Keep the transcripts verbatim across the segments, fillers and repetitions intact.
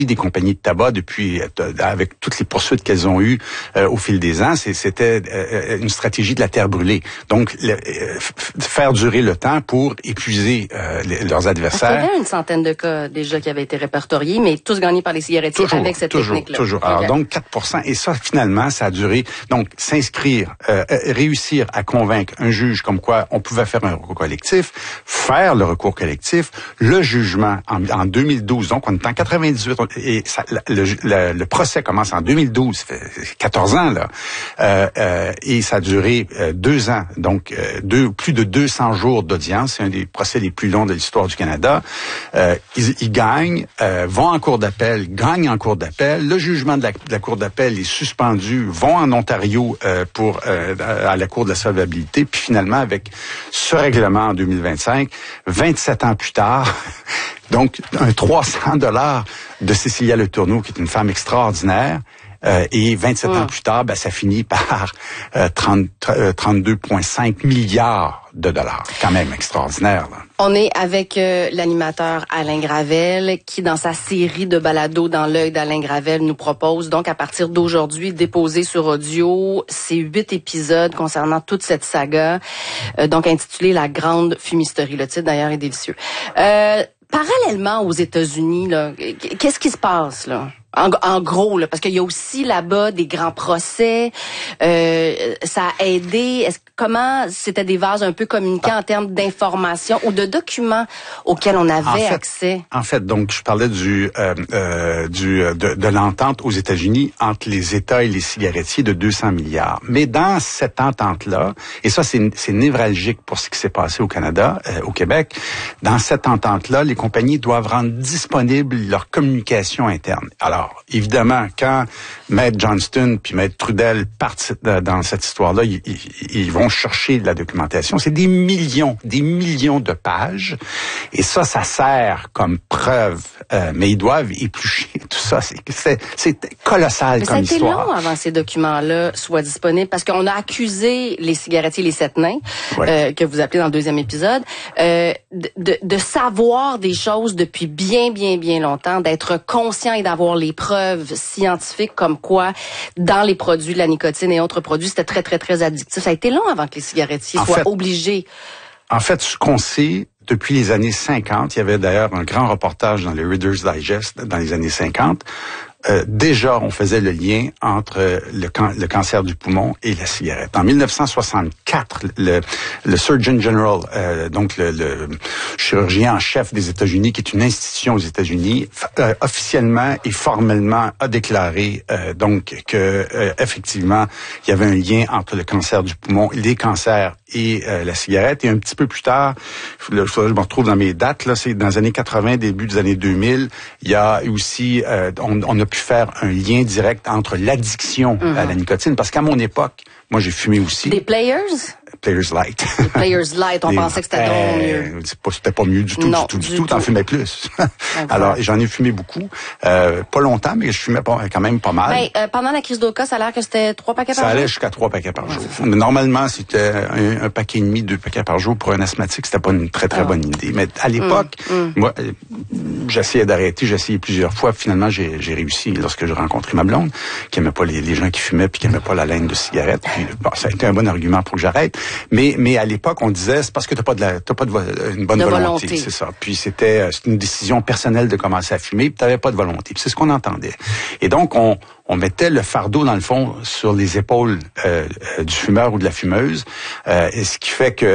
des compagnies de tabac depuis, avec toutes les poursuites qu'elles ont eues euh, au fil des ans, c'était euh, une stratégie de la terre brûlée. Donc, le, euh, faire durer le temps pour épuiser euh, les, leurs adversaires. Il y avait une centaine de cas déjà qui avaient été répertoriés, mais tous gagnés par les cigarettiers toujours, avec cette toujours, technique-là. Toujours, Alors, okay. donc, quatre pour cent. Et ça, finalement, ça a duré. Donc, s'inscrire, euh, réussir à convaincre un juge comme quoi on pouvait faire un recours collectif, faire le recours collectif, le jugement en, en deux mille douze, donc on est en quatre-vingt-dix-huit, et ça, le, le, le procès commence en deux mille douze, ça fait quatorze ans là, euh, euh, et ça a duré euh, deux ans, donc euh, deux, plus de deux cents jours d'audience. C'est un des procès les plus longs de l'histoire du Canada. Euh, ils, ils gagnent, euh, vont en cour d'appel, gagnent en cour d'appel. Le jugement de la, de la cour d'appel est suspendu, vont en Ontario euh, pour euh, à la cour de la solvabilité, puis finalement avec ce règlement en deux mille vingt-cinq, vingt-sept ans plus tard. Donc, un trois cents dollars de Cécilia Le Tourneau, qui est une femme extraordinaire, euh, et vingt-sept mmh. ans plus tard, ben, ça finit par euh, trente, euh, trente-deux virgule cinq milliards de dollars. Quand même extraordinaire, là. On est avec euh, l'animateur Alain Gravel, qui, dans sa série de balados dans l'œil d'Alain Gravel, nous propose donc à partir d'aujourd'hui déposer sur audio ces huit épisodes concernant toute cette saga, euh, donc intitulé La Grande Fumisterie. Le titre d'ailleurs est délicieux. Euh, Parallèlement aux États-Unis, là, qu'est-ce qui se passe là? En, en gros, là, parce qu'il y a aussi là-bas des grands procès. Euh, ça a aidé. Est-ce, comment c'était des vases un peu communicants en termes d'informations ou de documents auxquels on avait en fait, accès? En fait, donc je parlais du euh, euh, du de, de l'entente aux États-Unis entre les États et les cigarettiers de deux cents milliards. Mais dans cette entente-là, et ça c'est c'est névralgique pour ce qui s'est passé au Canada, euh, au Québec, dans cette entente-là, les compagnies doivent rendre disponible leur communication interne. Alors Alors, évidemment, quand Maître Johnston puis Maître Trudel partent dans cette histoire-là, ils, ils, ils vont chercher de la documentation. C'est des millions, des millions de pages. Et ça, ça sert comme preuve. Euh, mais ils doivent éplucher tout ça. C'est, c'est, c'est colossal mais comme histoire. Ça a été long avant ces documents-là soient disponibles parce qu'on a accusé les cigarettiers, les sept nains, ouais. euh, que vous appelez dans le deuxième épisode, euh, de, de savoir des choses depuis bien, bien, bien longtemps, d'être conscient et d'avoir les preuves scientifiques comme quoi dans les produits de la nicotine et autres produits, c'était très, très, très addictif. Ça a été long avant que les cigarettiers en soient fait, obligés. En fait, ce qu'on sait depuis les années cinquante, il y avait d'ailleurs un grand reportage dans le Reader's Digest dans les années cinquante, Euh, déjà, on faisait le lien entre le, can- le cancer du poumon et la cigarette. En dix-neuf cent soixante-quatre, le, le Surgeon General, euh, donc le, le chirurgien en chef des États-Unis, qui est une institution aux États-Unis, euh, officiellement et formellement a déclaré euh, donc que euh, effectivement, il y avait un lien entre le cancer du poumon, les cancers et euh, la cigarette. Et un petit peu plus tard, là, je me retrouve dans mes dates, là, c'est dans les années quatre-vingts, début des années deux mille, il y a aussi, euh, on, on a pu faire un lien direct entre l'addiction mm-hmm. à la nicotine, parce qu'à mon époque, moi j'ai fumé aussi. Des Players? Players Light. Les Players Light, on Des, pensait que c'était euh, mieux. C'est pas, c'était pas mieux du tout, non, du tout, du, du tout. tout. T'en fumais plus. Alors, j'en ai fumé beaucoup. Euh, pas longtemps, mais je fumais pas, quand même pas mal. Ben, euh, pendant la crise d'Oka, ça a l'air que c'était trois paquets par ça jour? Ça allait jusqu'à trois paquets par jour. Mais normalement, c'était un, un paquet et demi, deux paquets par jour. Pour un asthmatique, c'était pas une très, très ah. bonne idée. Mais à l'époque, mm, mm. moi, j'essayais d'arrêter, j'ai essayé plusieurs fois. Finalement, j'ai, j'ai réussi lorsque j'ai rencontré ma blonde, qui aimait pas les, les gens qui fumaient puis qui aimait pas la laine de cigarette. Puis, bon, ça a été un bon argument pour que j'arrête. Mais, mais à l'époque, on disait, c'est parce que t'as pas de la, t'as pas de vo- une bonne de volonté, volonté, c'est ça. Puis c'était, c'est une décision personnelle de commencer à fumer, puis t'avais pas de volonté. Puis c'est ce qu'on entendait. Et donc on, on mettait le fardeau dans le fond sur les épaules euh, du fumeur ou de la fumeuse, euh, et ce qui fait que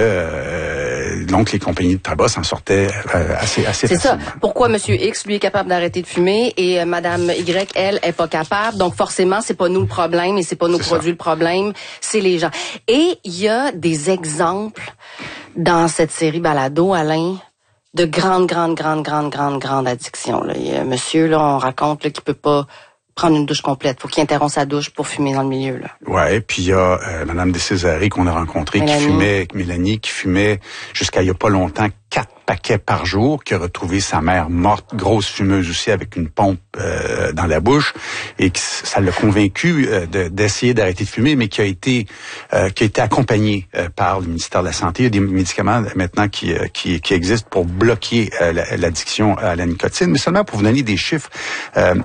euh, donc les compagnies de tabac s'en sortaient euh, assez, assez c'est facilement. C'est ça. Pourquoi Monsieur X lui est capable d'arrêter de fumer et euh, Madame Y elle est pas capable. Donc forcément c'est pas nous le problème et c'est pas nos c'est produits ça. Le problème, c'est les gens. Et il y a des exemples dans cette série balado, Alain, de grandes, grandes, grandes, grandes, grandes, grandes addictions. Là. Il y a un monsieur, là, on raconte là, qu'il peut pas prendre une douche complète. Faut qu'il interrompe sa douche pour fumer dans le milieu, là. Ouais, puis il y a euh, Madame de Césarée qu'on a rencontrée, qui fumait, Mélanie, qui fumait jusqu'à il y a pas longtemps quatre paquets par jour, qui a retrouvé sa mère morte, grosse fumeuse aussi, avec une pompe euh, dans la bouche, et que ça l'a convaincu euh, de, d'essayer d'arrêter de fumer, mais qui a été euh, qui a été accompagné euh, par le ministère de la Santé. Il y a des médicaments maintenant qui euh, qui, qui existent pour bloquer euh, l'addiction à la nicotine, mais seulement pour vous donner des chiffres. Euh,